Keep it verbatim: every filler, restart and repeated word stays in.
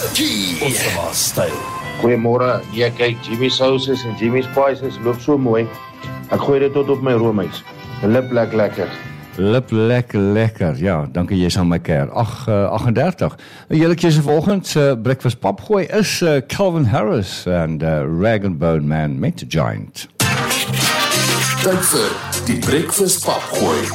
Osama styl. Goeiemôre. Ja, kyk, Jimmy Sauces en Jimmy Spices loop so mooi. Ek gooi dit tot op my roomys. Lip lek lekker. Lip lekker lekker. Ja, dankie jy aan my keer. Ag, uh, aggendertig. Julle kies vanoggend se uh, breakfast papgooi is uh, Calvin Harris and uh, Rag and Bone Man met Giant. Tyd vir die breakfast papgooi.